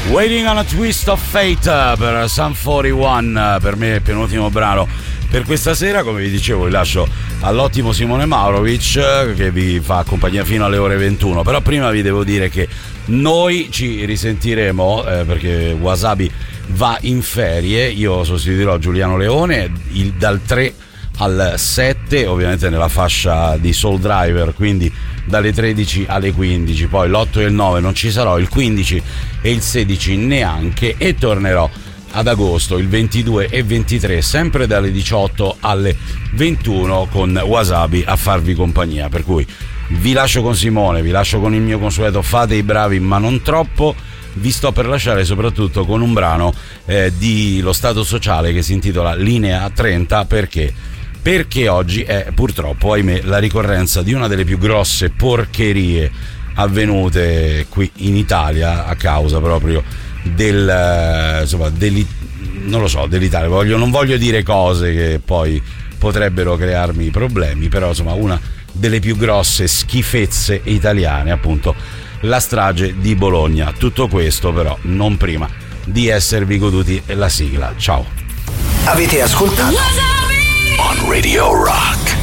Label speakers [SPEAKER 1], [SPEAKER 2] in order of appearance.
[SPEAKER 1] Waiting on a Twist of Fate per Sum 41, per me il penultimo brano per questa sera. Come vi dicevo, vi lascio all'ottimo Simone Maurovic che vi fa compagnia fino alle ore 21. Però prima vi devo dire che noi ci risentiremo perché Wasabi va in ferie. Io sostituirò Giuliano Leone dal 3 al 7, ovviamente nella fascia di Soul Driver, quindi dalle 13 alle 15. Poi l'8 e il 9 non ci sarò, il 15 e il 16 neanche, e tornerò ad agosto il 22 e 23 sempre dalle 18 alle 21 con Wasabi a farvi compagnia. Per cui vi lascio con Simone, vi lascio con il mio consueto fate i bravi ma non troppo. Vi sto per lasciare soprattutto con un brano di Lo Stato Sociale che si intitola Linea 30. Perché oggi è purtroppo, ahimè, la ricorrenza di una delle più grosse porcherie avvenute qui in Italia a causa proprio dell'Italia. Non voglio dire cose che poi potrebbero crearmi problemi, però insomma una delle più grosse schifezze italiane, appunto la strage di Bologna. Tutto questo però non prima di esservi goduti la sigla. Ciao.
[SPEAKER 2] Avete ascoltato On Radio Rock